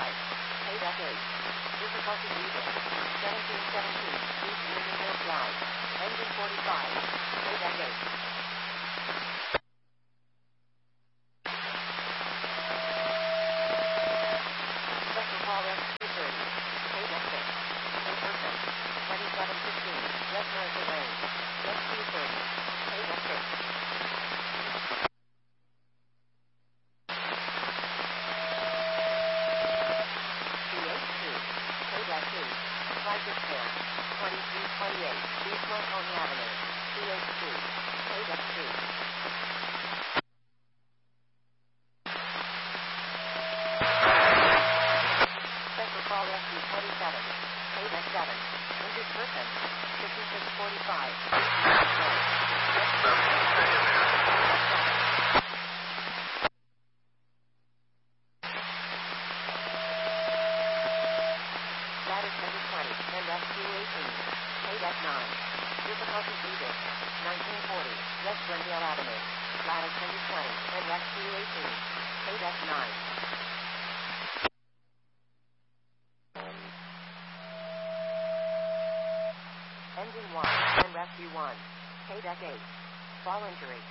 Pay deck 8. Difficulty music. 1717. East Union Hill Drive. Engine 45. Pay deck 8. Special call S230. Pay deck 6. In person. 2715. West Mercer Lane. S230. Pay deck 6. Flight 2328, East Marconi Avenue, CH2, Paydeck 2. Special call SU-27, Paydeck 7, injured person, 5645, East Road. Ladder 2020 and SQ-18, Paydeck 9. Difficulty Edith, 1940, West Glendale Avenue. Ladder 2020 and SQ-18, Paydeck 9. Engine 1 and Rescue 1, Paydeck 8. Fall injury.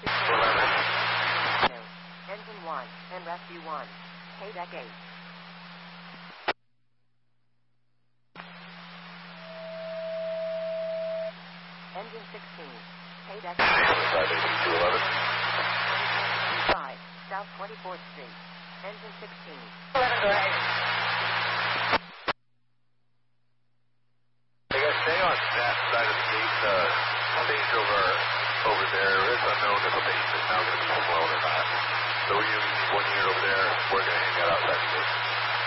Engine 1 and Rescue 1, Paydeck 8. Engine 16, Paydeck 5, South 24th Street. Engine 16. Hey guys, stay on that side of the gate. Changeover over there is unknown if the base is now going to be blown or not. So we use 1 unit over there. We're going to hang out outside the gate.